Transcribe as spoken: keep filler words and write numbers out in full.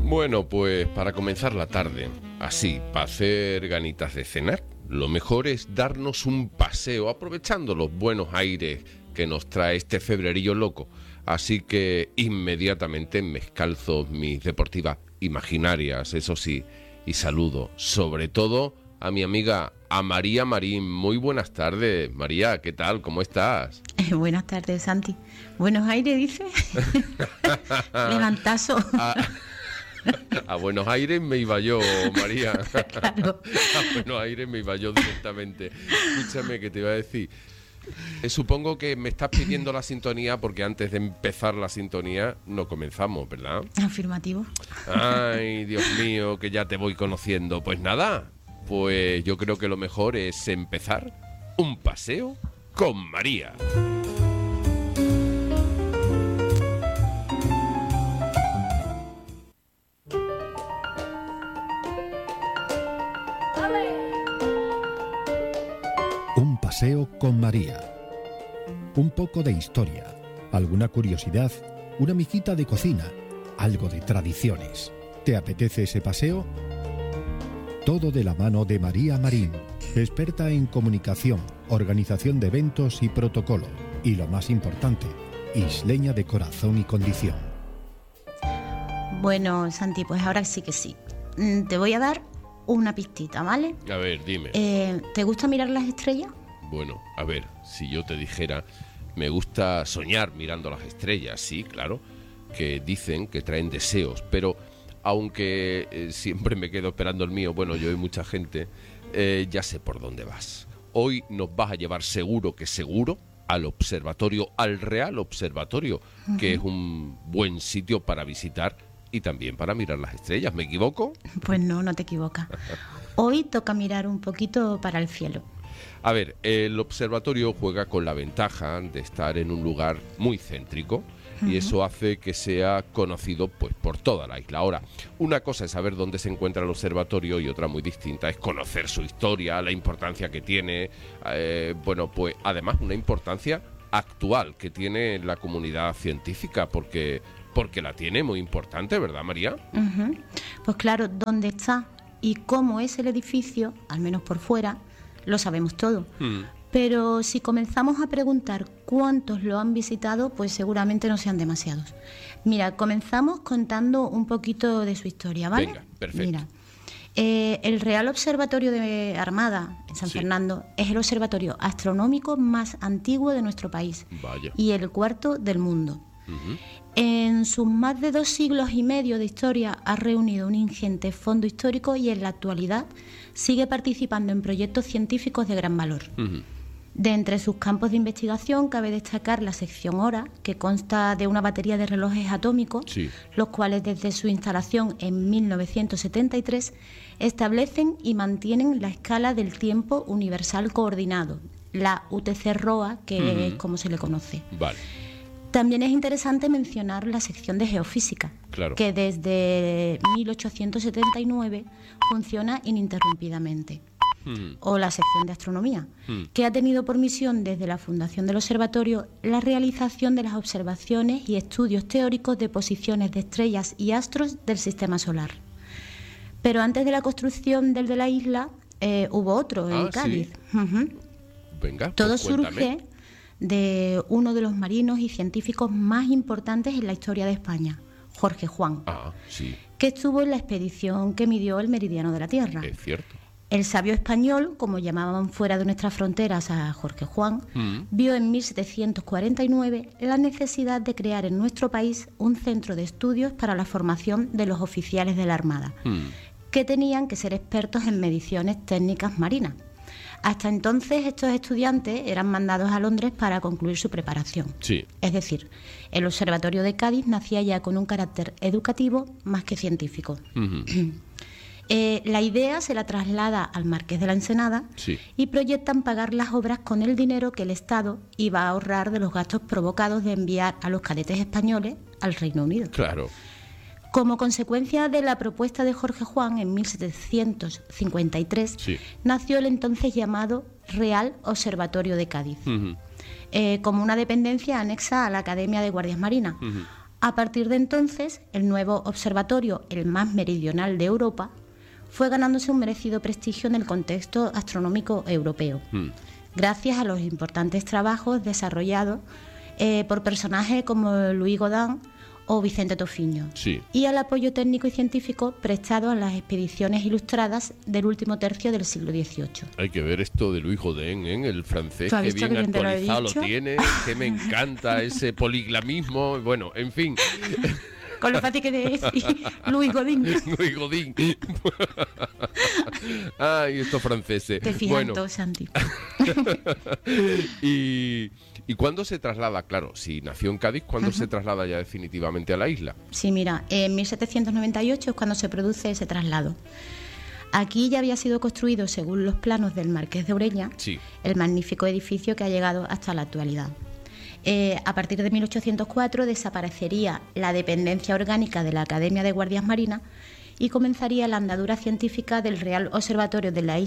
Bueno, pues para comenzar la tarde, así, para hacer ganitas de cenar, lo mejor es darnos un paseo aprovechando los buenos aires que nos trae este febrerillo loco. Así que inmediatamente me calzo mis deportivas imaginarias, eso sí, y saludo sobre todo a mi amiga, a María Marín. Muy buenas tardes, María, ¿qué tal? ¿Cómo estás? Eh, buenas tardes, Santi. ¿Buenos aires, dice? Levantazo. A, a Buenos Aires me iba yo, María. Claro. A Buenos Aires me iba yo directamente. Escúchame, que te iba a decir. Eh, supongo que me estás pidiendo la sintonía porque antes de empezar la sintonía no comenzamos, ¿verdad? Afirmativo. Ay, Dios mío, que ya te voy conociendo. Pues nada, pues yo creo que lo mejor es empezar un paseo con María. Un paseo con María. Un poco de historia, alguna curiosidad, una mijita de cocina, algo de tradiciones. ¿Te apetece ese paseo? Todo de la mano de María Marín, experta en comunicación, organización de eventos y protocolo. Y lo más importante, isleña de corazón y condición. Bueno, Santi, pues ahora sí que sí. Mm, Te voy a dar una pistita, ¿vale? A ver, dime. Eh, ¿Te gusta mirar las estrellas? Bueno, a ver, si yo te dijera, me gusta soñar mirando las estrellas, sí, claro, que dicen que traen deseos, pero aunque eh, siempre me quedo esperando el mío, bueno, yo y mucha gente, eh, ya sé por dónde vas. Hoy nos vas a llevar seguro que seguro al observatorio, al Real Observatorio, uh-huh. que es un buen sitio para visitar y también para mirar las estrellas. ¿Me equivoco? Pues no, no te equivocas. Hoy toca mirar un poquito para el cielo. A ver, el observatorio juega con la ventaja de estar en un lugar muy céntrico uh-huh. y eso hace que sea conocido pues por toda la isla. Ahora, una cosa es saber dónde se encuentra el observatorio y otra muy distinta es conocer su historia, la importancia que tiene, eh, bueno, pues además una importancia actual que tiene la comunidad científica, porque, porque la tiene muy importante, ¿verdad, María? Uh-huh. Pues claro, dónde está y cómo es el edificio, al menos por fuera, lo sabemos todo. Hmm. Pero si comenzamos a preguntar cuántos lo han visitado, pues seguramente no sean demasiados. Mira, comenzamos contando un poquito de su historia, ¿vale? Venga, perfecto. Mira, eh, el Real Observatorio de Armada, en San sí. Fernando, es el observatorio astronómico más antiguo de nuestro país. Vaya. Y el cuarto del mundo. Uh-huh. En sus más de dos siglos y medio de historia ha reunido un ingente fondo histórico y en la actualidad sigue participando en proyectos científicos de gran valor. Uh-huh. De entre sus campos de investigación cabe destacar la sección Hora, que consta de una batería de relojes atómicos, sí. los cuales desde su instalación en mil novecientos setenta y tres establecen y mantienen la escala del tiempo universal coordinado, la U T C R O A, que uh-huh. es como se le conoce. Vale. También es interesante mencionar la sección de Geofísica, claro. que desde mil ochocientos setenta y nueve funciona ininterrumpidamente. Hmm. O la sección de Astronomía, hmm. que ha tenido por misión desde la fundación del observatorio la realización de las observaciones y estudios teóricos de posiciones de estrellas y astros del sistema solar. Pero antes de la construcción del de la isla eh, hubo otro en ah, Cádiz. ¿sí? Uh-huh. Venga, Todo pues surge cuéntame. de uno de los marinos y científicos más importantes en la historia de España, Jorge Juan, ah, sí. que estuvo en la expedición que midió el meridiano de la Tierra. Es cierto. El sabio español, como llamaban fuera de nuestras fronteras a Jorge Juan, mm. vio en mil setecientos cuarenta y nueve la necesidad de crear en nuestro país un centro de estudios para la formación de los oficiales de la Armada, mm. que tenían que ser expertos en mediciones técnicas marinas. Hasta entonces estos estudiantes eran mandados a Londres para concluir su preparación. Sí. Es decir, el Observatorio de Cádiz nacía ya con un carácter educativo más que científico. Uh-huh. eh, la idea se la traslada al Marqués de la Ensenada sí. y proyectan pagar las obras con el dinero que el Estado iba a ahorrar de los gastos provocados de enviar a los cadetes españoles al Reino Unido. Claro. Como consecuencia de la propuesta de Jorge Juan, en mil setecientos cincuenta y tres sí. nació el entonces llamado Real Observatorio de Cádiz, uh-huh. eh, como una dependencia anexa a la Academia de Guardias Marinas, uh-huh. A partir de entonces, el nuevo observatorio, el más meridional de Europa, fue ganándose un merecido prestigio en el contexto astronómico europeo, mm. gracias a los importantes trabajos desarrollados eh, por personajes como Louis Gaudin o Vicente Tofiño, sí. y al apoyo técnico y científico prestado a las expediciones ilustradas del último tercio del siglo dieciocho. Hay que ver esto de Louis Gaudin, ¿eh? El francés, que bien, bien actualizado lo, lo tiene, que me encanta ese poliglamismo, bueno, en fin... Con lo fácil que es decir Louis Gaudin. Louis Gaudin. Ay, estos franceses. Te fijas bueno. todo, Santi. y, ¿Y cuándo se traslada? Claro, si nació en Cádiz, ¿cuándo uh-huh. se traslada ya definitivamente a la isla? Sí, mira, en mil setecientos noventa y ocho es cuando se produce ese traslado. Aquí ya había sido construido, según los planos del Marqués de Ureña, sí. el magnífico edificio que ha llegado hasta la actualidad. Eh, a partir de mil ochocientos cuatro desaparecería la dependencia orgánica de la Academia de Guardias Marinas y comenzaría la andadura científica del Real Observatorio de la isla